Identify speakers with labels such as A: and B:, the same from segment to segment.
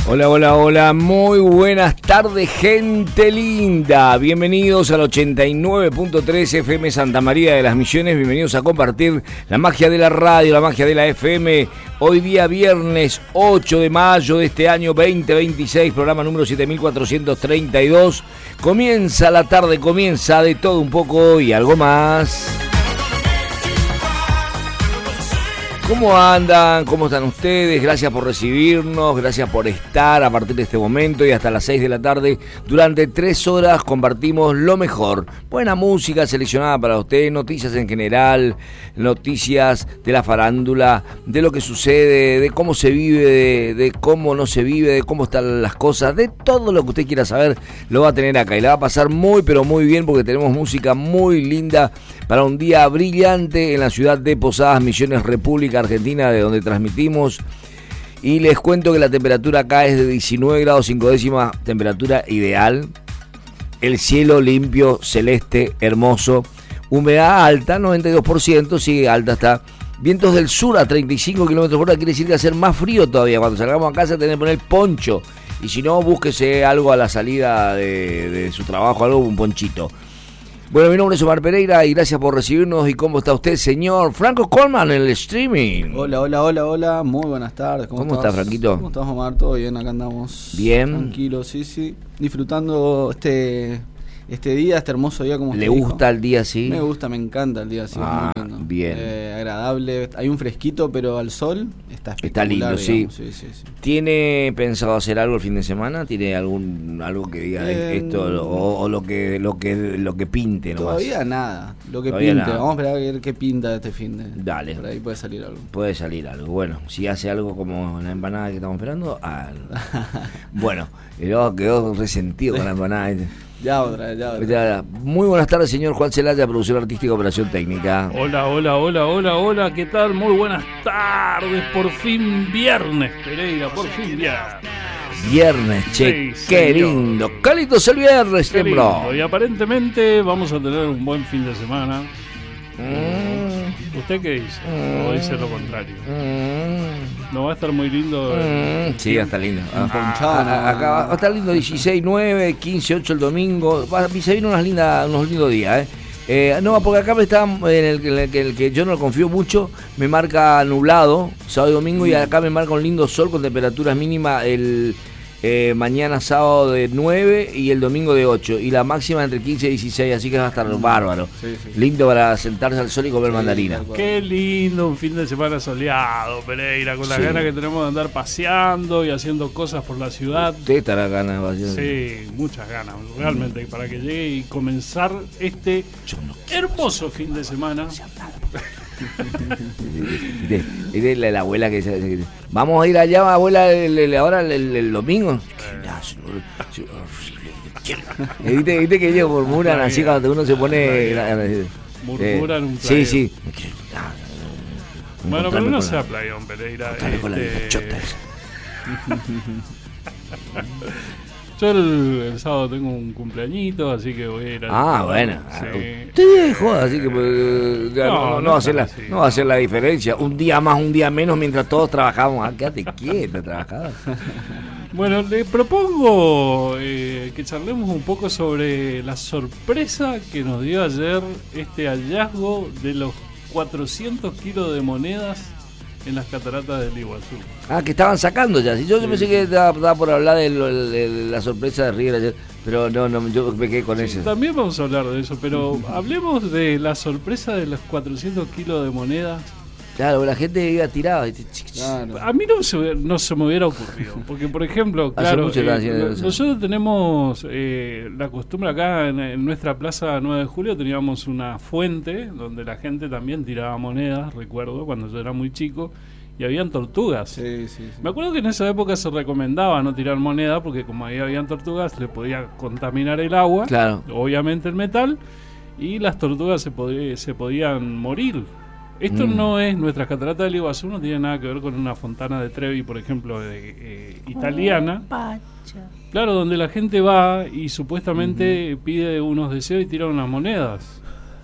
A: Hola, hola, hola, muy buenas tardes, gente linda. Bienvenidos al 89.3 FM Santa María de las Misiones. Bienvenidos a compartir la magia de la radio, la magia de la FM. Hoy día viernes 8 de mayo de este año 2026, programa número 7432. Comienza la tarde, comienza de todo un poco y algo más. ¿Cómo andan? ¿Cómo están ustedes? Gracias por recibirnos, gracias por estar a partir de este momento y hasta las 6 de la tarde. Durante 3 horas compartimos lo mejor. Buena música seleccionada para ustedes, noticias en general, noticias de la farándula, de lo que sucede, de cómo se vive, de cómo no se vive, de cómo están las cosas, de todo lo que usted quiera saber lo va a tener acá. Y la va a pasar muy pero muy bien porque tenemos música muy linda para un día brillante en la ciudad de Posadas Misiones, República Argentina, de donde transmitimos. Y les cuento que la temperatura acá es de 19 grados 5 décimas, temperatura ideal. El cielo limpio, celeste, hermoso. Humedad alta, 92%, sigue alta está. Vientos del sur a 35 kilómetros por hora, quiere decir que va a ser más frío todavía. Cuando salgamos a casa tenemos que poner poncho. Y si no, búsquese algo a la salida de su trabajo, algo, un ponchito. Bueno, mi nombre es Omar Pereira y gracias por recibirnos. ¿Y cómo está usted, señor Franco Colman, en el streaming?
B: Hola, muy buenas tardes.
A: ¿Cómo estás, Franquito?
B: ¿Cómo estás, Omar? ¿Todo bien? Acá andamos.
A: Bien.
B: Tranquilo, sí. Disfrutando este día, este hermoso día, como
A: ¿Le gusta el día así?
B: Me gusta, me encanta el día así.
A: Bien.
B: Agradable. Hay un fresquito, pero al sol está espectacular.
A: Está lindo,
B: digamos.
A: sí.
B: Sí.
A: ¿Tiene pensado hacer algo el fin de semana? ¿Tiene algo que diga esto o lo que pinte nomás?
B: Todavía nada. Lo que
A: Todavía
B: pinte.
A: nada.
B: Vamos a esperar a ver qué pinta este fin de.
A: Dale.
B: Por ahí puede salir algo.
A: Puede salir algo. Bueno, si hace algo como la empanada que estamos esperando, bueno, quedó resentido con la empanada.
B: Ya otra.
A: Muy buenas tardes, señor Juan Celaya, producción artística, operación técnica.
C: Hola, ¿qué tal? Muy buenas tardes, por fin viernes, Pereira, por fin viernes.
A: Viernes, che,
C: Sí,
A: qué
C: señor.
A: lindo. Cálidos el viernes,
C: Qué
A: tembló.
C: lindo. Y aparentemente vamos a tener un buen fin de semana. ¿Usted qué dice? ¿O dice lo contrario? ¿No va a estar muy lindo?
A: Sí, va a estar lindo.
B: Acá
A: Va a estar lindo 16, 9, 15, 8 el domingo. Se vienen unos lindos días, no, porque acá me está en el que yo no confío mucho, me marca nublado, sábado y domingo, y acá me marca un lindo sol con temperaturas mínimas el mañana sábado de 9 y el domingo de 8, y la máxima entre 15 y 16, así que va a estar bárbaro.
B: Sí.
A: Lindo para sentarse al sol y comer mandarina.
C: Qué lindo un fin de semana soleado, Pereira, con las ganas que tenemos de andar paseando y haciendo cosas por la ciudad.
A: Usted estará ganas de
C: Sí, muchas ganas, realmente, para que llegue y comenzar este hermoso fin de semana.
A: Y la abuela que dice, vamos a ir allá, abuela, ahora el domingo. Viste que ellos murmuran así cuando uno se pone...
C: Murmuran un playón.
A: Sí.
C: Bueno, pero no sea playón, Pereira.
A: Con la bichota esa.
C: Yo el sábado tengo un cumpleañito, así que voy a ir a...
A: Bueno.
C: Sí.
A: Te joda, así que no va a hacer la diferencia. Un día más, un día menos, mientras todos trabajamos. Quédate quieto, trabajador.
C: Bueno, le propongo que charlemos un poco sobre la sorpresa que nos dio ayer este hallazgo de los 400 kilos de monedas en las cataratas del Iguazú.
A: Que estaban sacando ya. Yo pensé que estaba por hablar de la sorpresa de River ayer, pero no, yo me quedé con eso.
C: También vamos a hablar de eso, pero hablemos de la sorpresa de los 400 kilos de monedas.
A: Claro, la gente iba tirada.
B: Claro.
C: A mí no se me hubiera ocurrido, porque por ejemplo, claro, nosotros tenemos la costumbre acá en nuestra plaza 9 de Julio, teníamos una fuente donde la gente también tiraba monedas, recuerdo, cuando yo era muy chico, y habían tortugas.
B: Sí.
C: Me acuerdo que en esa época se recomendaba no tirar moneda, porque como ahí habían tortugas, le podía contaminar el agua,
A: claro,
C: obviamente el metal, y las tortugas se podían morir. Esto no es, nuestras cataratas del Iguazú no tiene nada que ver con una fontana de Trevi, por ejemplo, italiana. Claro, donde la gente va y supuestamente pide unos deseos y tira unas monedas.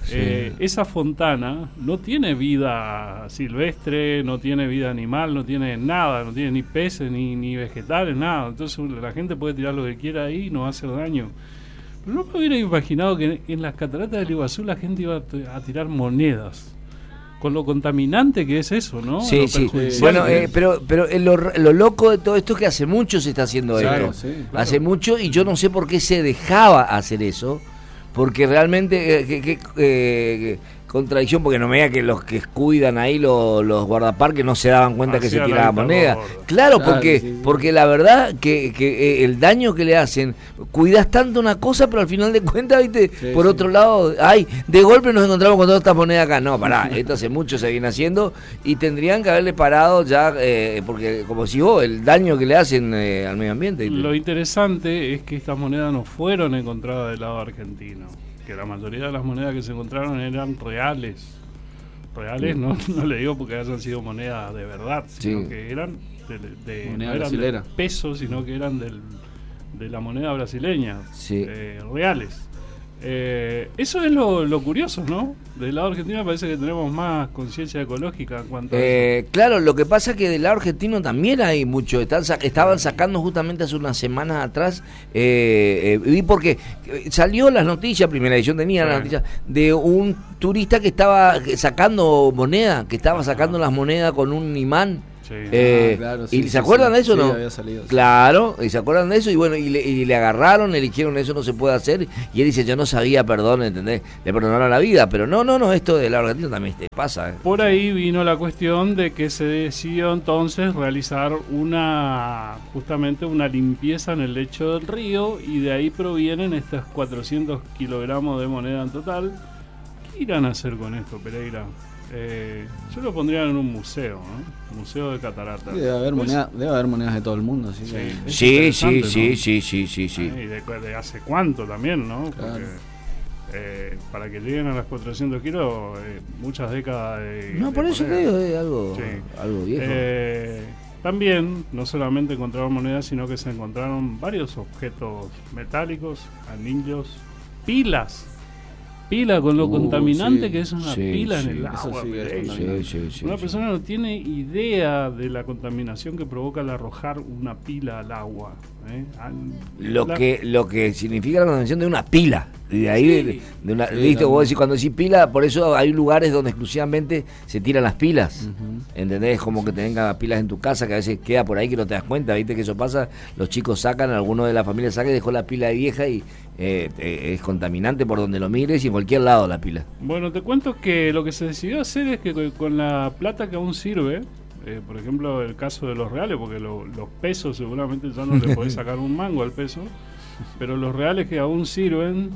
C: esa fontana no tiene vida silvestre, no tiene vida animal, no tiene nada, no tiene ni peces, ni vegetales, nada. Entonces la gente puede tirar lo que quiera ahí y no va a hacer daño. Pero no me hubiera imaginado que en las cataratas del Iguazú la gente iba a tirar monedas. Con lo contaminante que es eso, ¿no?
A: Sí, sí. Bueno, pero lo loco de todo esto es que hace mucho se está haciendo esto. Sí, claro. Hace mucho, y yo no sé por qué se dejaba hacer eso, porque realmente contradicción, porque no me diga que los que cuidan ahí los guardaparques no se daban cuenta que se tiraba moneda. Claro, porque la verdad que el daño que le hacen, cuidas tanto una cosa, pero al final de cuentas, viste, por otro lado, de golpe nos encontramos con todas estas monedas acá. No, pará, esto hace mucho se viene haciendo y tendrían que haberle parado ya, porque como si vos, el daño que le hacen al medio ambiente. ¿Viste?
C: Lo interesante es que estas monedas no fueron encontradas del lado argentino, que la mayoría de las monedas que se encontraron eran reales. Reales, no le digo porque hayan sido monedas de verdad, sino que eran no eran de peso, sino que eran de la moneda brasileña, reales. Eso es lo curioso, ¿no? Del lado argentino parece que tenemos más conciencia ecológica en cuanto a eso.
A: Claro, lo que pasa es que del lado argentino también hay mucho. Estaban sacando justamente hace unas semanas atrás, vi porque salió las noticias, primera edición tenía las noticias, de un turista que estaba sacando moneda, que estaba sacando las monedas con un imán.
B: Sí. Claro,
A: ¿Y se acuerdan de eso, no?
B: Había salido,
A: claro, y se acuerdan de eso, y bueno, y le agarraron, le dijeron eso no se puede hacer, y él dice, yo no sabía, perdón, ¿entendés? Le perdonaron la vida, pero no, esto de la Argentina también te pasa.
C: Por ahí vino la cuestión de que se decidió entonces realizar justamente una limpieza en el lecho del río, y de ahí provienen estos 400 kilogramos de moneda en total. ¿Qué irán a hacer con esto, Pereira? Yo lo pondría en un museo, ¿no? Museo de cataratas.
B: Sí, debe haber monedas de todo el mundo, así
A: que sí.
C: Y de hace cuánto también, ¿no? Porque para que lleguen a las 400 kilos, muchas décadas de...
A: No, por eso te digo, algo viejo.
C: También, no solamente encontraron monedas, sino que se encontraron varios objetos metálicos, anillos, pilas. Pila con lo contaminante que es una pila en el agua. Una persona no tiene idea de la contaminación que provoca el arrojar una pila al agua.
A: Lo que significa la contaminación de una pila. De ahí, ¿viste? Vos decís, cuando decís pila, por eso hay lugares donde exclusivamente se tiran las pilas. ¿Entendés? Como que tengas pilas en tu casa, que a veces queda por ahí que no te das cuenta, ¿viste? Que eso pasa, los chicos sacan, alguno de la familia saca y dejó la pila de vieja y es contaminante por donde lo mires y en cualquier lado la pila.
C: Bueno, te cuento que lo que se decidió hacer es que con la plata que aún sirve, por ejemplo el caso de los reales, porque los pesos seguramente ya no le podés sacar un mango al peso, pero los reales que aún sirven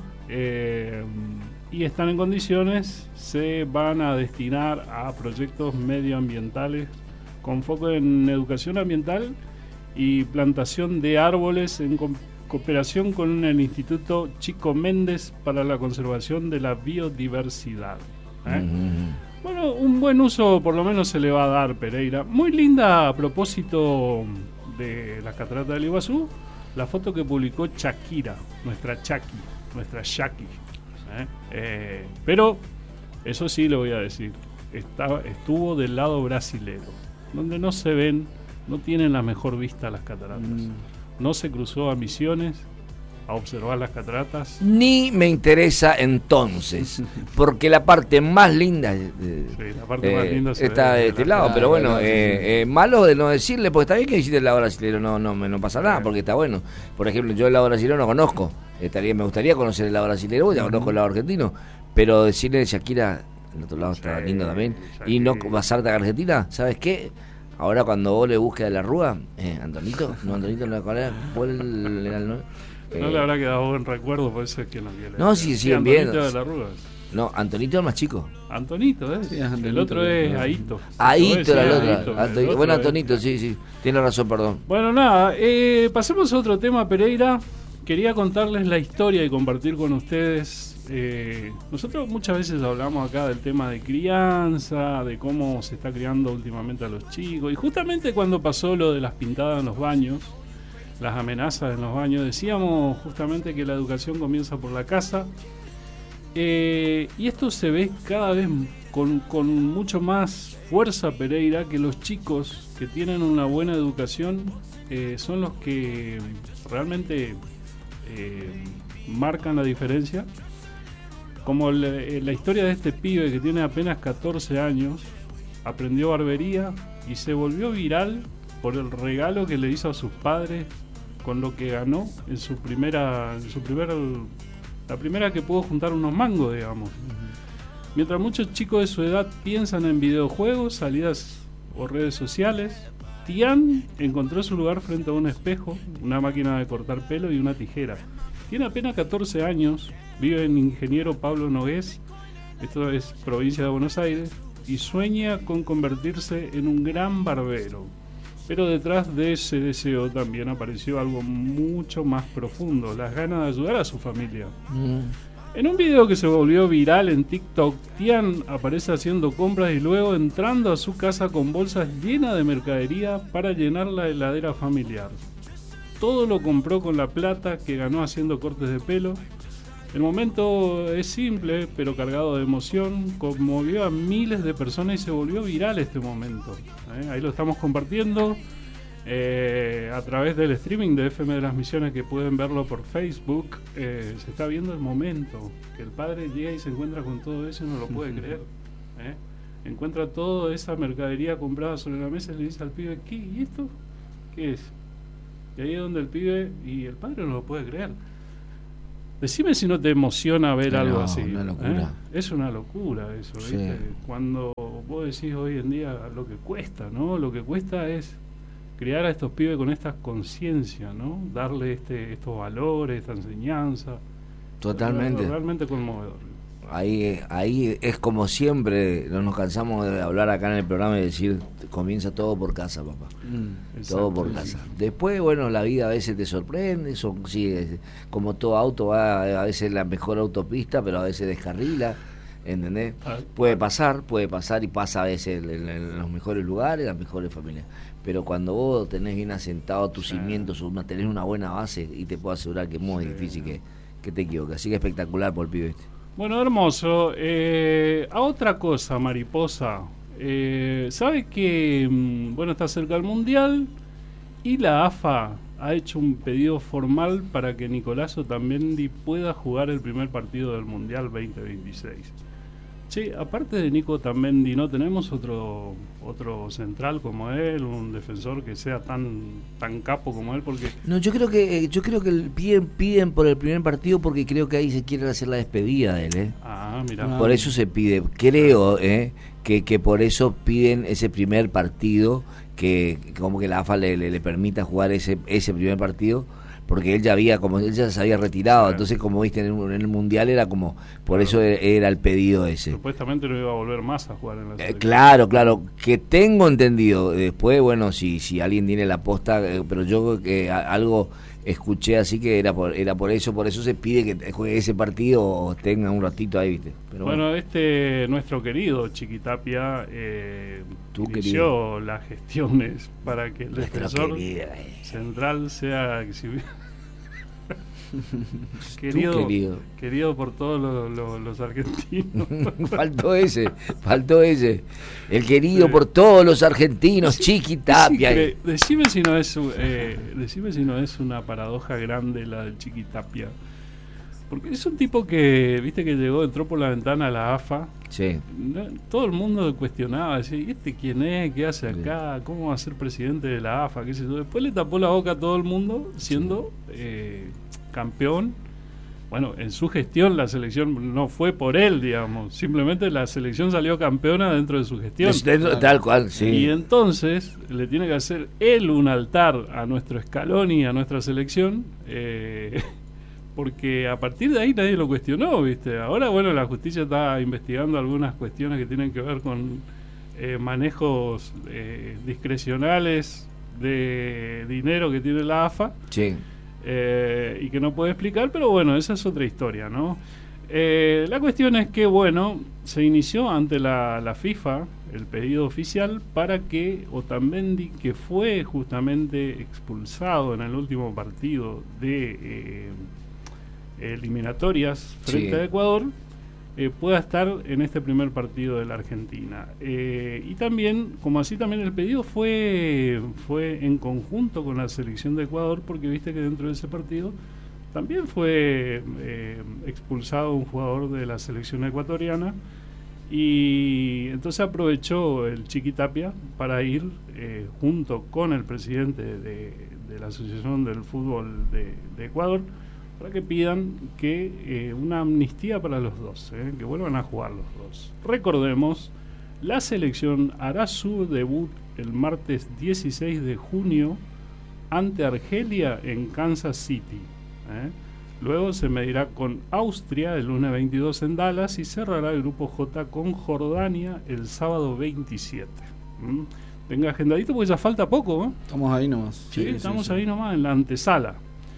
C: y están en condiciones se van a destinar a proyectos medioambientales con foco en educación ambiental y plantación de árboles en cooperación con el Instituto Chico Méndez para la conservación de la biodiversidad. Bueno, un buen uso por lo menos se le va a dar, Pereira. Muy linda a propósito de las cataratas del Iguazú, la foto que publicó Shakira, nuestra Shaki. Pero, eso sí le voy a decir, estuvo del lado brasilero, donde no se ven, no tienen la mejor vista las cataratas. No se cruzó a Misiones a observar las cataratas.
A: Ni me interesa entonces, porque la parte más linda está de este lado, pero bueno, malo de no decirle, porque está bien que visite el lado brasileño, no pasa nada, porque está bueno. Por ejemplo, yo el lado brasileño no conozco, me gustaría conocer el lado brasileño, ya conozco el lado argentino, pero decirle Shakira, el otro lado está lindo también, y no basarte a Argentina, ¿sabes qué? Ahora cuando vos le busques a la Rúa, Antonito, ¿cuál era el nombre?
C: No le habrá quedado buen recuerdo, por eso es que no quiere.
A: No, sí, siguen viendo.
C: Antonito de la Rúa.
A: No, Antonito es el más chico.
C: Antonito, ¿eh? Sí, Antonito, el otro es Aito.
A: Aito era el otro. Bueno, Antonito, sí. Tiene razón, perdón.
C: Bueno, nada, pasemos a otro tema, Pereira. Quería contarles la historia y compartir con ustedes. Nosotros muchas veces hablamos acá del tema de crianza, de cómo se está criando últimamente a los chicos. Y justamente cuando pasó lo de las pintadas en los baños, las amenazas en los baños, decíamos justamente que la educación comienza por la casa. Y esto se ve cada vez con mucho más fuerza, Pereira, que los chicos que tienen una buena educación son los que realmente marcan la diferencia. Como la historia de este pibe que tiene apenas 14 años, aprendió barbería y se volvió viral por el regalo que le hizo a sus padres con lo que ganó en la primera que pudo juntar unos mangos, digamos. Mientras muchos chicos de su edad piensan en videojuegos, salidas o redes sociales, Tian encontró su lugar frente a un espejo, una máquina de cortar pelo y una tijera. Tiene apenas 14 años, vive en Ingeniero Pablo Nogués, esto es provincia de Buenos Aires, y sueña con convertirse en un gran barbero. Pero detrás de ese deseo también apareció algo mucho más profundo, las ganas de ayudar a su familia. En un video que se volvió viral en TikTok, Tian aparece haciendo compras y luego entrando a su casa con bolsas llenas de mercadería para llenar la heladera familiar. Todo lo compró con la plata que ganó haciendo cortes de pelo. El momento es simple, pero cargado de emoción, conmovió a miles de personas y se volvió viral este momento. Ahí lo estamos compartiendo a través del streaming de FM de las Misiones, que pueden verlo por Facebook. Se está viendo el momento, que el padre llega y se encuentra con todo eso y no lo puede creer. Encuentra toda esa mercadería comprada sobre la mesa y le dice al pibe, ¿qué? ¿Y esto? ¿Qué es? Y ahí es donde el pibe y el padre no lo puede creer. Decime si no te emociona ver algo así.
A: Una locura.
C: Es una locura eso,
A: sí.
C: ¿viste? Cuando vos decís hoy en día lo que cuesta, ¿no? Lo que cuesta es criar a estos pibes con esta conciencia, ¿no? Darle estos valores, esta enseñanza.
A: Totalmente.
C: Realmente conmovedor.
A: Ahí es como siempre, no nos cansamos de hablar acá en el programa y decir, comienza todo por casa, papá. Todo por casa. Después, bueno, la vida a veces te sorprende, sí, como todo auto va a veces la mejor autopista, pero a veces descarrila, ¿entendés? Puede pasar y pasa a veces en los mejores lugares, las mejores familias. Pero cuando vos tenés bien asentado tus cimientos, tenés una buena base, y te puedo asegurar que es muy difícil que te equivoques. Así que espectacular por el pibe este.
C: Bueno, hermoso. A otra cosa, mariposa. ¿Sabe que está cerca el Mundial? Y la AFA ha hecho un pedido formal para que Nicolás Otamendi pueda jugar el primer partido del Mundial 2026. Che, aparte de Nico Otamendi, ¿no tenemos otro central como él, un defensor que sea tan capo como él? Porque
A: no, yo creo que piden por el primer partido porque creo que ahí se quiere hacer la despedida de él,
C: Mira.
A: Por eso se pide, creo, que por eso piden ese primer partido, que como que la AFA le permita jugar ese primer partido, porque él ya se había retirado, claro. Entonces como viste en el Mundial era como, por eso era el pedido ese.
C: Supuestamente no iba a volver más a jugar en la selección.
A: Claro, que tengo entendido. Después, bueno, si alguien tiene la posta, pero yo creo que algo escuché así que era por eso se pide que juegue ese partido o tenga un ratito ahí, viste. Pero
C: bueno, nuestro querido Chiquitapia inició las gestiones para que el defensor central sea exhibido. querido por todos los argentinos. faltó ese el querido por todos los argentinos, Chiquitapia. Decime si no es una paradoja grande la del Chiquitapia, porque es un tipo que viste que entró por la ventana a la AFA.
A: Sí.
C: Todo el mundo cuestionaba, decía, ¿y quién es? ¿Qué hace acá? ¿Cómo va a ser presidente de la AFA? ¿Qué sé yo? Después le tapó la boca a todo el mundo siendo campeón. Bueno, en su gestión la selección no fue por él, digamos. Simplemente la selección salió campeona dentro de su gestión.
A: Tal cual, sí.
C: Y entonces le tiene que hacer él un altar a nuestro Scaloni, a nuestra selección, porque a partir de ahí nadie lo cuestionó, ¿viste? Ahora, bueno, la justicia está investigando algunas cuestiones que tienen que ver con manejos discrecionales de dinero que tiene la AFA.
A: Sí.
C: Y que no puede explicar, pero bueno, esa es otra historia, ¿no? La cuestión es que, bueno, se inició ante la FIFA el pedido oficial para que Otamendi, que fue justamente expulsado en el último partido de eliminatorias frente a Ecuador, pueda estar en este primer partido de la Argentina. Y también, como así también el pedido fue en conjunto con la selección de Ecuador, porque viste que dentro de ese partido también fue expulsado un jugador de la selección ecuatoriana, y entonces aprovechó el Chiqui Tapia para ir junto con el presidente de la Asociación del Fútbol de Ecuador, para que pidan que una amnistía para los dos, que vuelvan a jugar los dos. Recordemos, la selección hará su debut el martes 16 de junio ante Argelia en Kansas City. Luego se medirá con Austria el lunes 22 en Dallas y cerrará el grupo J con Jordania el sábado 27. Tenga agendadito porque ya falta poco.
B: Estamos ahí nomás.
C: Sí, estamos ahí nomás en la antesala.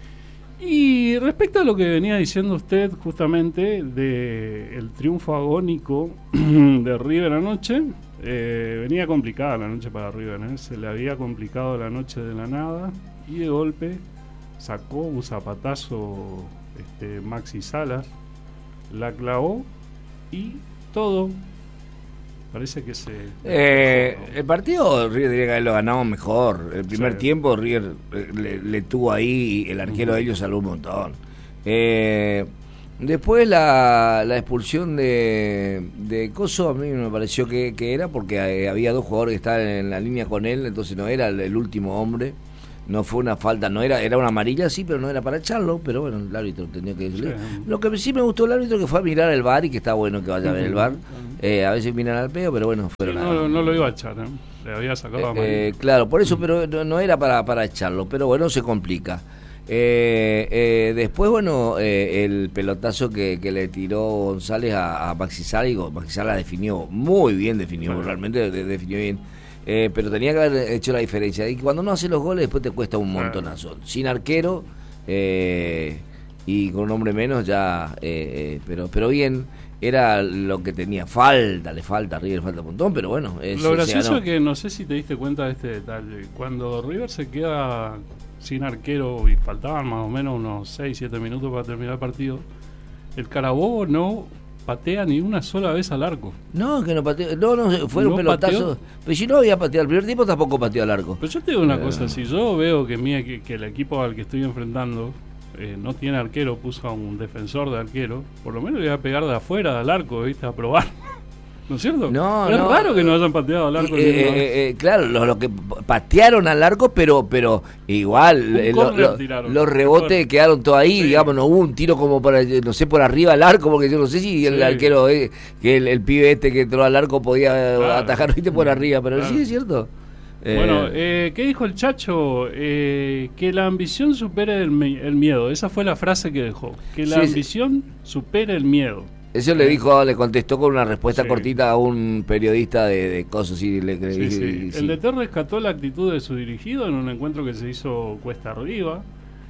C: Y respecto a lo que venía diciendo usted justamente del triunfo agónico de River anoche, venía complicada la noche para River, se le había complicado la noche de la nada y de golpe sacó un zapatazo Maxi Salas, la clavó y todo parece que
A: el partido River diría que haberlo ganado mejor. El primer tiempo River le tuvo ahí, el arquero de ellos salvó un montón. Después la expulsión de Coso a mí me pareció que era porque había dos jugadores que estaban en la línea con él, entonces no era el último hombre. No fue una falta, era una amarilla, sí, pero no era para echarlo, pero bueno, el árbitro tenía que decirle. Sí. Lo que sí me gustó el árbitro que fue a mirar el VAR, y que está bueno que vaya a ver el VAR. A veces miran al pedo, pero bueno, fueron
C: no lo iba a echar, le había sacado amarilla.
A: Claro, por eso, pero no era para echarlo, pero bueno, se complica. Después, bueno, el pelotazo que le tiró González a Maxi Salas, Maxi Salas definió muy bien, realmente definió bien. Pero tenía que haber hecho la diferencia. Y cuando no haces los goles, después te cuesta un montonazo. Sin arquero y con un hombre menos, ya. Pero bien, era lo que tenía. Le falta a River, falta un montón, pero bueno.
C: Lo gracioso es que no sé si te diste cuenta de este detalle. Cuando River se queda sin arquero y faltaban más o menos unos 6-7 minutos para terminar el partido, el Carabobo no patea ni una sola vez al arco.
A: No, que no pateó. No, fueron pelotazos. Pero si no había pateado el primer tiempo, tampoco pateó al arco.
C: Pero yo te digo una cosa: si yo veo que el equipo al que estoy enfrentando no tiene arquero, puso a un defensor de arquero, por lo menos le voy a pegar de afuera del arco, ¿viste? A probar. ¿No es cierto?
A: No,
C: es raro que no hayan pateado al arco.
A: Claro, los que patearon al arco, pero igual los rebotes quedaron todos ahí, digamos, no hubo un tiro como para, no sé, por arriba al arco, porque yo no sé si el arquero, que el pibe que entró al arco podía atajar, ¿viste? Por arriba, pero sí es cierto.
C: Bueno, ¿qué dijo el Chacho? Que la ambición supere el miedo. Esa fue la frase que dejó. Que la ambición supere el miedo.
A: Eso le contestó con una respuesta cortita a un periodista de cosas. Sí.
C: El DT rescató la actitud de su dirigido en un encuentro que se hizo cuesta arriba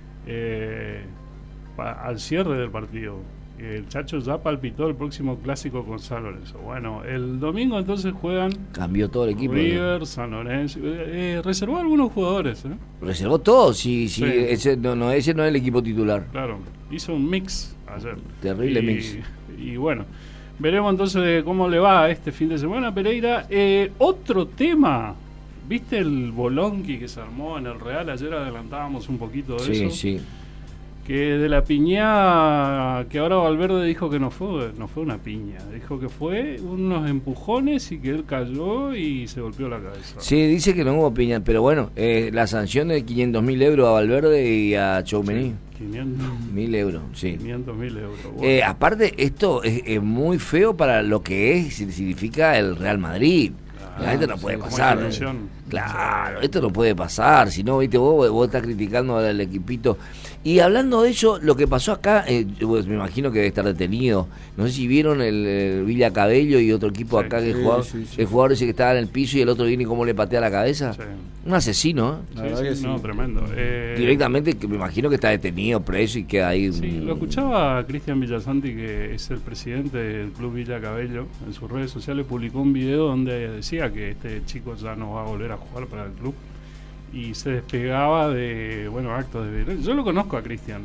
C: al cierre del partido. El Chacho ya palpitó el próximo clásico con San Lorenzo. Bueno, el domingo entonces juegan.
A: Cambió todo el equipo.
C: River, San Lorenzo. Reservó algunos jugadores.
A: Reservó todo. Sí. Ese no es el equipo titular.
C: Claro, hizo un mix ayer.
A: Terrible mix.
C: Y bueno, veremos entonces cómo le va este fin de semana a Pereira. Otro tema, ¿viste el bolonqui que se armó en el Real? Ayer adelantábamos un poquito de eso.
A: Sí.
C: Que de la piña, que ahora Valverde dijo que no fue una piña, dijo que fue unos empujones y que él cayó y se golpeó la cabeza.
A: Sí, dice que no hubo piña, pero bueno, la sanción de 500.000 euros a Valverde y a Tchouaméni. 500.000 euros, sí.
C: 500.000 euros. Bueno.
A: Aparte, esto es muy feo para lo que significa el Real Madrid. Esto no puede pasar. Claro, esto no puede pasar. Si no, viste, vos estás criticando al equipito. Y hablando de eso, lo que pasó acá, pues me imagino que debe estar detenido. No sé si vieron el Villa Cabello y otro equipo acá que jugaba. El jugador ese que estaba en el piso y el otro viene y cómo le patea la cabeza. Sí. Un asesino,
C: No, tremendo.
A: Directamente, que me imagino que está detenido, preso y queda ahí.
C: Sí, lo escuchaba Cristian Villasanti, que es el presidente del Club Villa Cabello. En sus redes sociales publicó un video donde decía que este chico ya no va a volver a jugar para el club y se despegaba de actos de violencia. Yo lo conozco a Cristian,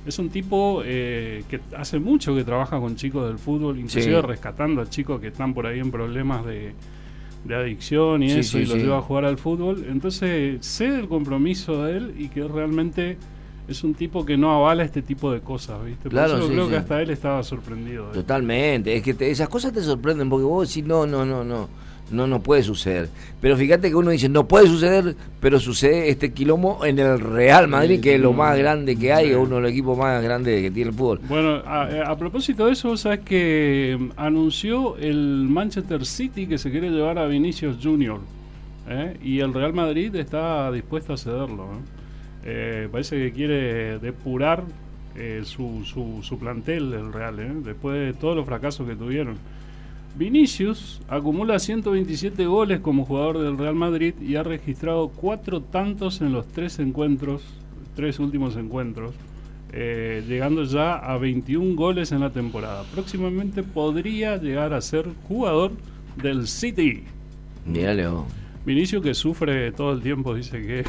C: Es un tipo que hace mucho que trabaja con chicos del fútbol, inclusive rescatando a chicos que están por ahí en problemas de adicción y eso, y los lleva a jugar al fútbol. Entonces sé del compromiso de él y que realmente es un tipo que no avala este tipo de cosas, ¿viste? Por eso creo que hasta él estaba sorprendido.
A: Totalmente, es que esas cosas te sorprenden porque vos decís no puede suceder. Pero fíjate que uno dice no puede suceder, pero sucede este quilombo en el Real Madrid, que es lo más grande que hay, uno de los equipos más grandes que tiene el fútbol.
C: Bueno, a propósito de eso, sabes que anunció el Manchester City que se quiere llevar a Vinicius Junior, y el Real Madrid está dispuesto a cederlo. Parece que quiere depurar su plantel, el Real, después de todos los fracasos que tuvieron. Vinicius acumula 127 goles como jugador del Real Madrid y ha registrado 4 tantos en los 3 últimos encuentros, llegando ya a 21 goles en la temporada. Próximamente podría llegar a ser jugador del City.
A: Mírale.
C: Vinicius, que sufre todo el tiempo, dice que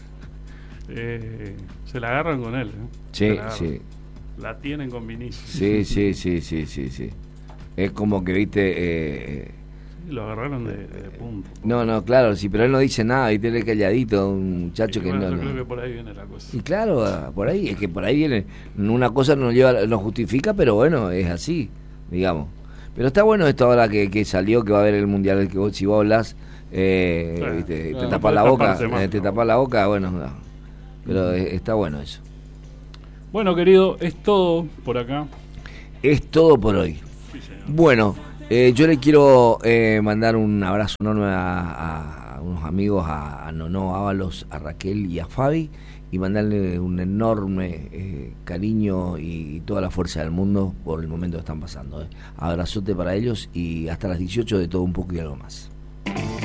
C: se la agarran con él.
A: Sí.
C: La tienen con Vinicius.
A: Sí. Es como que, viste...
C: lo agarraron de punto.
A: No, claro, sí, pero él no dice nada, y tiene calladito, un muchacho
C: yo creo que por ahí viene la cosa.
A: Y claro, por ahí, es que por ahí viene, una cosa no justifica, pero bueno, es así, digamos. Pero está bueno esto ahora que salió, que va a haber el Mundial, que vos, si vos hablas, te tapas la boca, bueno, no. Pero está bueno eso.
C: Bueno, querido, es todo por acá.
A: Es todo por hoy. Bueno, yo le quiero mandar un abrazo enorme a unos amigos, a Nono Ábalos, a Raquel y a Fabi, y mandarle un enorme cariño y toda la fuerza del mundo por el momento que están pasando. Abrazote para ellos y hasta las 18 de todo un poco y algo más.